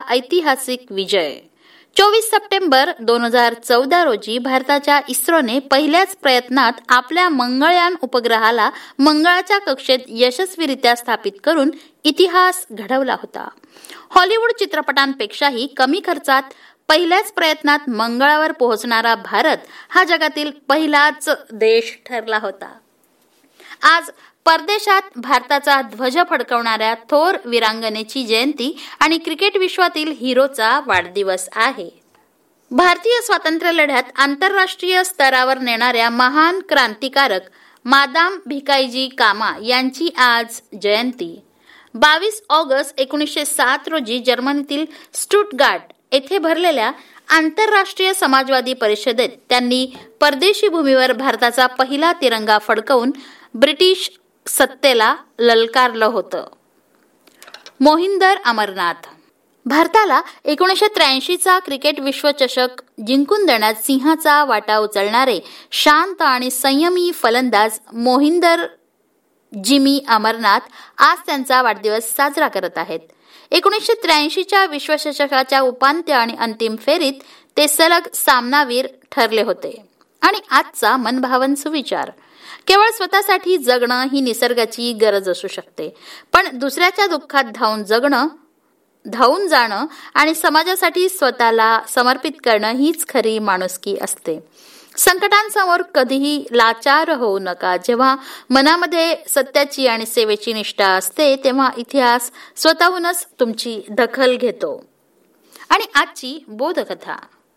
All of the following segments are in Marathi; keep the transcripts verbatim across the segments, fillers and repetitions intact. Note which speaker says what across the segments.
Speaker 1: ऐतिहासिक विजय. चोवीस सप्टेंबर दोन हजार चौदा रोजी भारताच्या इस्रोने पहिल्याच प्रयत्नात आपल्या मंगळयान उपग्रहाला मंगळाच्या कक्षेत यशस्वीरित्या स्थापित करून इतिहास घडवला होता. हॉलिवूड चित्रपटांपेक्षाही कमी खर्चात पहिल्याच प्रयत्नात मंगळावर पोहोचणारा भारत हा जगातील पहिलाच देश ठरला होता. आज परदेशात भारताचा ध्वज फडकवणाऱ्या थोर वीरांगनेची जयंती आणि क्रिकेट विश्वातील हिरोचा वाढदिवस आहे. भारतीय स्वातंत्र्य लढ्यात आंतरराष्ट्रीय स्तरावर नेणाऱ्या महान क्रांतिकारक मादाम भिकाईजी कामा यांची आज जयंती. बावीस ऑगस्ट एकोणीसशे सात रोजी जर्मनीतील स्टुटगार्ट येथे भरलेल्या आंतरराष्ट्रीय समाजवादी परिषदेत त्यांनी परदेशी भूमीवर भारताचा पहिला तिरंगा फडकवून ब्रिटिश सत्तेला ललकारलं होतं. मोहिंदर अमरनाथ. भारताला एकोणीसशे त्र्याऐंशीचा क्रिकेट विश्वचषक जिंकून देण्यात सिंहाचा वाटा उचलणारे शांत आणि संयमी फलंदाज मोहिंदर जिमी अमरनाथ आज त्यांचा वाढदिवस साजरा करत आहेत. एकोणीसशे त्र्याऐंशीच्या विश्वचषकाच्या उपांत्य आणि अंतिम फेरीत ते सलग सामनावीर ठरले होते. आणि आजचा मनभावन सुविचार. केवळ स्वतःसाठी जगणं ही निसर्गाची गरज असू शकते, पण दुसऱ्याच्या दुःखात धावून जगणं धावून जाणं आणि समाजासाठी स्वतःला समर्पित करणं हीच खरी माणुसकी असते. संकटांसमोर कधीही लाचार होऊ नका. जेव्हा मनामध्ये सत्याची आणि सेवेची निष्ठा असते तेव्हा इतिहास स्वतःहूनच तुमची दखल घेतो. आणि आजची बोधकथा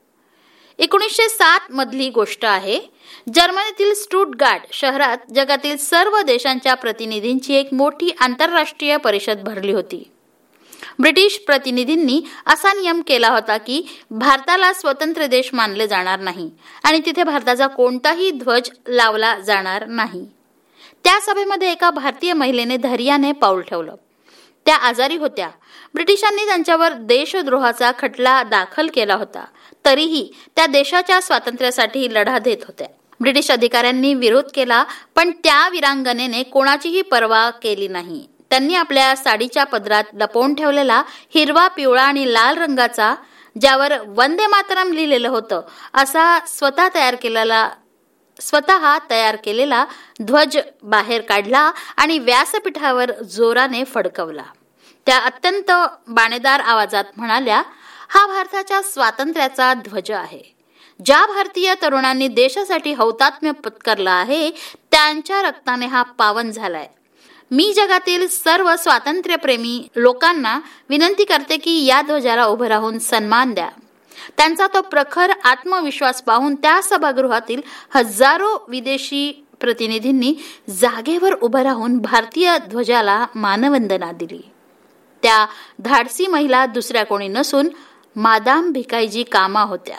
Speaker 1: एकोणीसशे सात मधली गोष्ट आहे. जर्मनीतील स्टुटगार्ट शहरात जगातील सर्व देशांच्या प्रतिनिधींची एक मोठी आंतरराष्ट्रीय परिषद भरली होती. ब्रिटिश प्रतिनिधींनी असा नियम केला होता की भारताला स्वतंत्र देश मानले जाणार नाही आणि तिथे भारताचा कोणताही ध्वज लावला जाणार नाही. त्या सभेमध्ये एका भारतीय महिलेने धैर्याने पाऊल ठेवलं. त्या आजारी होत्या. ब्रिटिशांनी त्यांच्यावर देशद्रोहाचा खटला दाखल केला होता. तरीही त्या देशाच्या स्वातंत्र्यासाठी लढा देत होत्या. ब्रिटिश अधिकाऱ्यांनी विरोध केला, पण त्या वीरांगनेने कोणाचीही पर्वा केली नाही. त्यांनी आपल्या साडीच्या पदरात लपवून ठेवलेला हिरवा, पिवळा आणि लाल रंगाचा, ज्यावर वंदे मातरम लिहिलेलं होतं, असा स्वतः तयार केलेला स्वतः तयार केलेला ध्वज बाहेर काढला आणि व्यासपीठावर जोराने फडकवला. त्या अत्यंत बाणेदार आवाजात म्हणाल्या, हा भारताच्या स्वातंत्र्याचा ध्वज आहे. ज्या भारतीय तरुणांनी देशासाठी हौतात्म्य पत्करलं आहे त्यांच्या रक्ताने हा पावन झालाय. मी जगातील सर्व स्वातंत्र्यप्रेमी लोकांना विनंती करते की या ध्वजाला उभं राहून सन्मान द्या. त्यांचा तो प्रखर आत्मविश्वास पाहून त्या सभागृहातील हजारो विदेशी प्रतिनिधींनी जागेवर उभं राहून भारतीय ध्वजाला मानवंदना दिली. त्या धाडसी महिला दुसऱ्या कोणी नसून मादाम भिकाईजी कामा होत्या.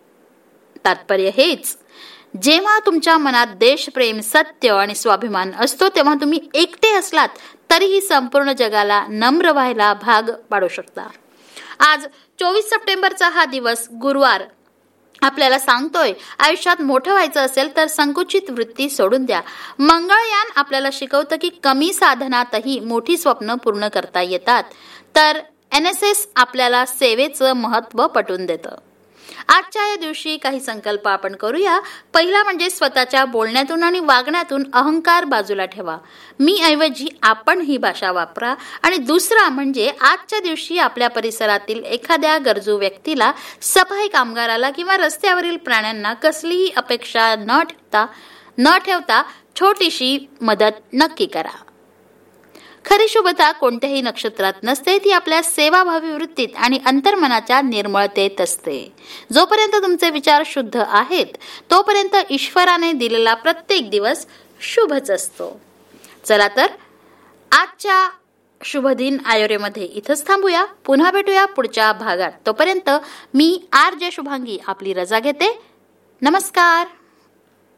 Speaker 1: तात्पर्य हेच, जेव्हा तुमच्या मनात देशप्रेम, सत्य आणि स्वाभिमान असतो तेव्हा तुम्ही एकटे असलात तरीही संपूर्ण जगाला नम्र व्हायला भाग पाडू शकता. आज चोवीस सप्टेंबरचा हा दिवस गुरुवार आपल्याला सांगतोय, आयुष्यात मोठं व्हायचं असेल तर संकुचित वृत्ती सोडून द्या. मंगळयान आपल्याला शिकवतं की कमी साधनातही मोठी स्वप्न पूर्ण करता येतात. तर एन एस एस आपल्याला सेवेचं महत्त्व पटवून देतं. आजच्या या दिवशी काही संकल्प आपण करूया. पहिला म्हणजे स्वतःच्या बोलण्यातून आणि वागण्यातून अहंकार बाजूला ठेवा. मी ऐवजी आपण ही भाषा वापरा. आणि दुसरा म्हणजे आजच्या दिवशी आपल्या परिसरातील एखाद्या गरजू व्यक्तीला, सफाई कामगाराला किंवा रस्त्यावरील प्राण्यांना कसलीही अपेक्षा न ठेवता न ठेवता छोटीशी मदत नक्की करा. खरी शुभता कोणत्याही नक्षत्रात नसते, ती आपल्या सेवाभावी वृत्तीत आणि अंतर्मनाच्या निर्मळतेत असते. जोपर्यंत तुमचे विचार शुद्ध आहेत तोपर्यंत ईश्वराने दिलेला प्रत्येक दिवस शुभच असतो. चला तर आजच्या शुभदिन आयोरेमध्ये इथंच थांबूया. पुन्हा भेटूया पुढच्या भागात. तोपर्यंत मी आर जे शुभांगी आपली रजा घेते. नमस्कार.